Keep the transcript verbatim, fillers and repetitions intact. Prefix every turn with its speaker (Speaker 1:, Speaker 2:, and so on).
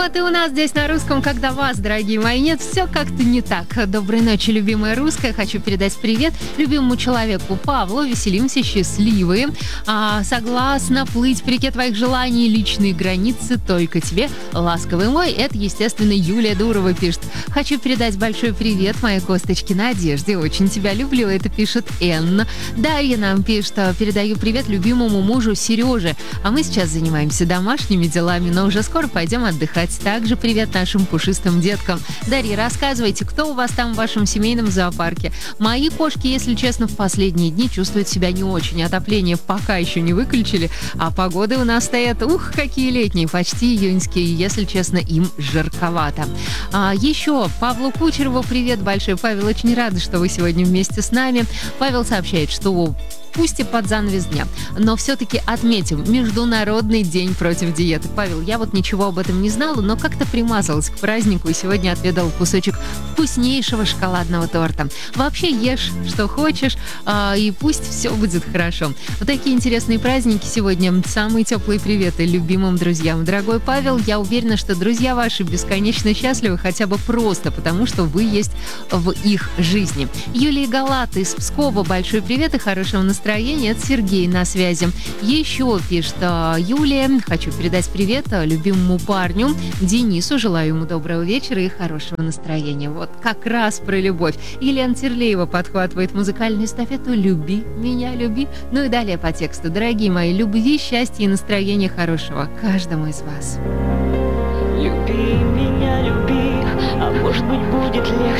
Speaker 1: Вот и у нас здесь на русском, когда вас, дорогие мои, нет, все как-то не так. Доброй ночи, любимая русская. Хочу передать привет любимому человеку Павлу. Веселимся, счастливые. А, согласна плыть по реке твоих желаний, личные границы только тебе. Ласковый мой, это, естественно, Юлия Дурова пишет. Хочу передать большой привет моей косточке Надежде. Очень тебя люблю, это пишет Энна. Дарья нам пишет, передаю привет любимому мужу Сереже. А мы сейчас занимаемся домашними делами, но уже скоро пойдем отдыхать. Также привет нашим пушистым деткам. Дарья, рассказывайте, кто у вас там в вашем семейном зоопарке? Мои кошки, если честно, в последние дни чувствуют себя не очень. Отопление пока еще не выключили, а погоды у нас стоят, ух, какие летние, почти июньские. Если честно, им жарковато. А, еще Павлу Кучерову привет большой. Павел, очень рада, что вы сегодня вместе с нами. Павел сообщает, что пусть и под занавес дня, но все-таки отметим Международный день против диеты. Павел, я вот ничего об этом не знала, но как-то примазалась к празднику и сегодня отведала кусочек вкуснейшего шоколадного торта. Вообще ешь, что хочешь, и пусть все будет хорошо. Вот такие интересные праздники сегодня. Самые теплые приветы любимым друзьям. Дорогой Павел, я уверена, что друзья ваши бесконечно счастливы хотя бы просто потому, что вы есть в их жизни. Юлия Галат из Пскова, большой привет и хорошего настроения. Это Сергей на связи. Еще пишет Юлия. Хочу передать привет любимому парню Денису. Желаю ему доброго вечера и хорошего настроения. Вот как раз про любовь. Елена Терлеева подхватывает музыкальную эстафету «Люби меня, люби». Ну и далее по тексту. Дорогие мои, любви, счастья и настроения хорошего каждому из вас.
Speaker 2: Люби меня, люби, а может быть будет легче.